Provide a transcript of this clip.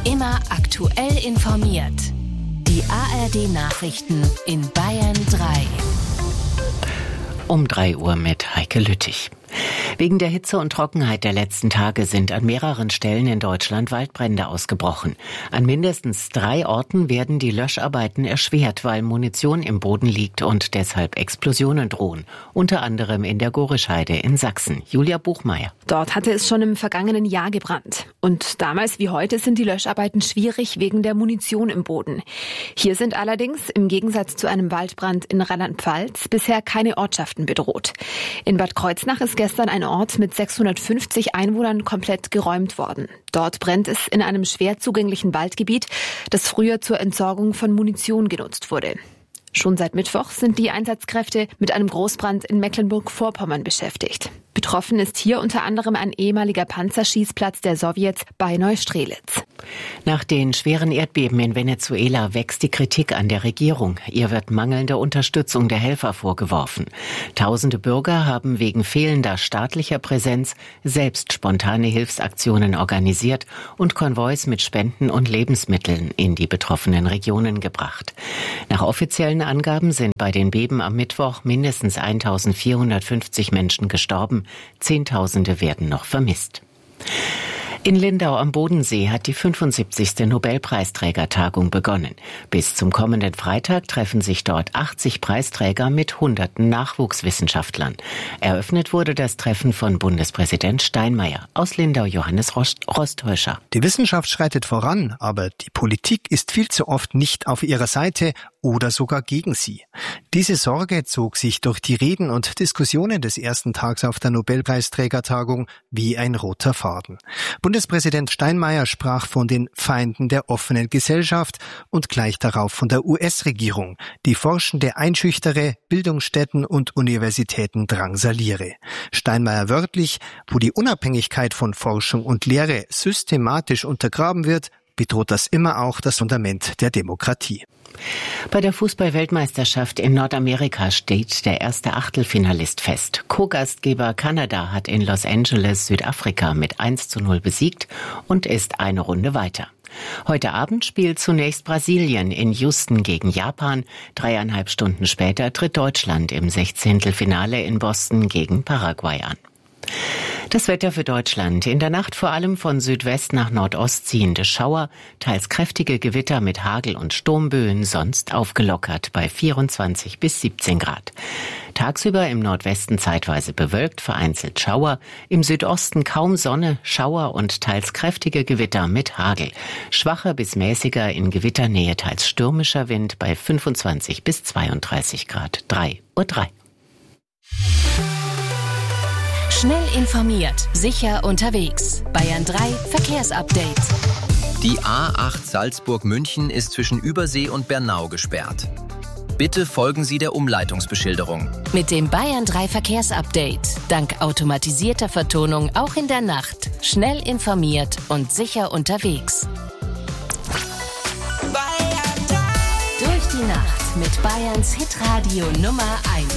Immer aktuell informiert. Die ARD-Nachrichten in Bayern 3. Um 3 Uhr mit Heike Lüttich. Wegen der Hitze und Trockenheit der letzten Tage sind an mehreren Stellen in Deutschland Waldbrände ausgebrochen. An mindestens 3 Orten werden die Löscharbeiten erschwert, weil Munition im Boden liegt und deshalb Explosionen drohen. Unter anderem in der Gorischheide in Sachsen. Julia Buchmeier. Dort hatte es schon im vergangenen Jahr gebrannt. Und damals wie heute sind die Löscharbeiten schwierig wegen der Munition im Boden. Hier sind allerdings im Gegensatz zu einem Waldbrand in Rheinland-Pfalz bisher keine Ortschaften bedroht. In Bad Kreuznach ist gestern ein Ort mit 650 Einwohnern komplett geräumt worden. Dort brennt es in einem schwer zugänglichen Waldgebiet, das früher zur Entsorgung von Munition genutzt wurde. Schon seit Mittwoch sind die Einsatzkräfte mit einem Großbrand in Mecklenburg-Vorpommern beschäftigt. Betroffen ist hier unter anderem ein ehemaliger Panzerschießplatz der Sowjets bei Neustrelitz. Nach den schweren Erdbeben in Venezuela wächst die Kritik an der Regierung. Ihr wird mangelnde Unterstützung der Helfer vorgeworfen. Tausende Bürger haben wegen fehlender staatlicher Präsenz selbst spontane Hilfsaktionen organisiert und Konvois mit Spenden und Lebensmitteln in die betroffenen Regionen gebracht. Nach offiziellen Angaben sind bei den Beben am Mittwoch mindestens 1450 Menschen gestorben. Zehntausende werden noch vermisst. In Lindau am Bodensee hat die 75. Nobelpreisträgertagung begonnen. Bis zum kommenden Freitag treffen sich dort 80 Preisträger mit Hunderten Nachwuchswissenschaftlern. Eröffnet wurde das Treffen von Bundespräsident Steinmeier. Aus Lindau Johannes Rosthäuscher. Die Wissenschaft schreitet voran, aber die Politik ist viel zu oft nicht auf ihrer Seite oder sogar gegen sie. Diese Sorge zog sich durch die Reden und Diskussionen des ersten Tags auf der Nobelpreisträgertagung wie ein roter Faden. Bundespräsident Steinmeier sprach von den Feinden der offenen Gesellschaft und gleich darauf von der US-Regierung, die Forschende einschüchtere, Bildungsstätten und Universitäten drangsaliere. Steinmeier wörtlich: Wo die Unabhängigkeit von Forschung und Lehre systematisch untergraben wird, bedroht das immer auch das Fundament der Demokratie. Bei der Fußball-Weltmeisterschaft in Nordamerika steht der erste Achtelfinalist fest. Co-Gastgeber Kanada hat in Los Angeles Südafrika mit 1:0 besiegt und ist eine Runde weiter. Heute Abend spielt zunächst Brasilien in Houston gegen Japan. 3,5 Stunden später tritt Deutschland im 16. in Boston gegen Paraguay an. Das Wetter für Deutschland. In der Nacht vor allem von Südwest nach Nordost ziehende Schauer, teils kräftige Gewitter mit Hagel- und Sturmböen, sonst aufgelockert bei 24 bis 17 Grad. Tagsüber im Nordwesten zeitweise bewölkt, vereinzelt Schauer, im Südosten kaum Sonne, Schauer und teils kräftige Gewitter mit Hagel. Schwacher bis mäßiger in Gewitternähe, teils stürmischer Wind bei 25 bis 32 Grad. 3:03 Uhr. Schnell informiert, sicher unterwegs. Bayern 3 Verkehrsupdate. Die A8 Salzburg-München ist zwischen Übersee und Bernau gesperrt. Bitte folgen Sie der Umleitungsbeschilderung. Mit dem Bayern 3 Verkehrsupdate. Dank automatisierter Vertonung auch in der Nacht. Schnell informiert und sicher unterwegs. Durch die Nacht mit Bayerns Hitradio Nummer 1.